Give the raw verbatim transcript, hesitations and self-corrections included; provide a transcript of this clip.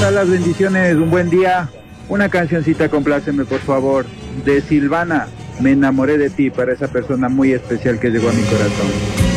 tal? Las bendiciones, un buen día. Una cancioncita, compláceme por favor, de Silvana, Me enamoré de ti, para esa persona muy especial que llegó a mi corazón.